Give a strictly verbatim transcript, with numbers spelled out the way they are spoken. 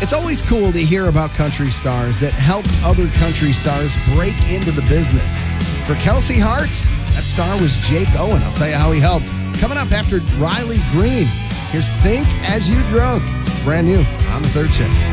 It's always cool to hear about country stars that helped other country stars break into the business. For Kelsey Hart, that star was Jake Owen. I'll tell you how he helped. Coming up after Riley Green, here's Think As You Drunk. It's brand new on The Third Shift.